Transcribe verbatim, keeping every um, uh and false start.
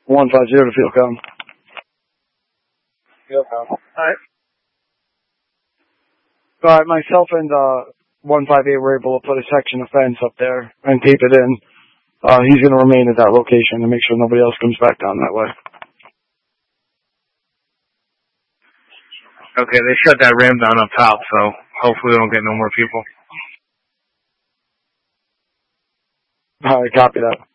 one five zero to Fieldcom. Fieldcom. Alright. Alright, myself and uh, one five eight were able to put a section of fence up there and tape it in. Uh, he's going to remain at that location to make sure nobody else comes back down that way. Okay, they shut that ram down up top, so hopefully we don't get no more people. Alright, copy that.